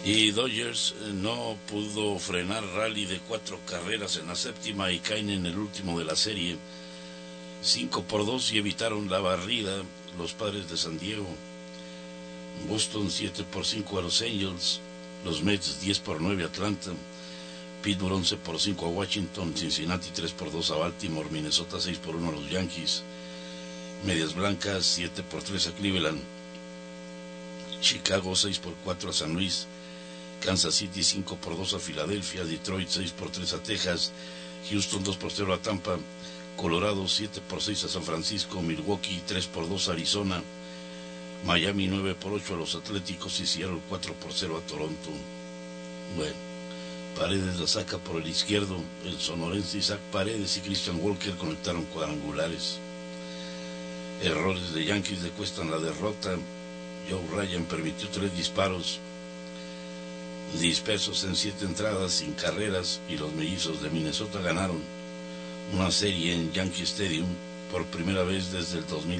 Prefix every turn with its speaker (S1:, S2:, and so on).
S1: Y Dodgers no pudo frenar rally de 4 carreras en la séptima y caen en el último de la serie 5-2 y evitaron la barrida los Padres de San Diego. Boston 7-5 a los Angels, los Mets 10-9 a Atlanta, Pittsburgh 11-5 a Washington, Cincinnati 3-2 a Baltimore, Minnesota 6-1 a los Yankees, Medias Blancas 7-3 a Cleveland, Chicago 6-4 a San Luis, Kansas City 5-2 a Filadelfia, Detroit 6-3 a Texas, Houston 2-0 a Tampa, Colorado 7-6 a San Francisco, Milwaukee 3-2 a Arizona, Miami 9-8 a los Atléticos y Seattle 4-0 a Toronto. Bueno, Paredes la saca por el izquierdo, el sonorense Isaac Paredes y Christian Walker conectaron cuadrangulares. Errores de Yankees le cuestan la derrota. Joe Ryan permitió 3 disparos dispersos en 7 entradas sin carreras y los Mellizos de Minnesota ganaron una serie en Yankee Stadium por primera vez desde el 2000.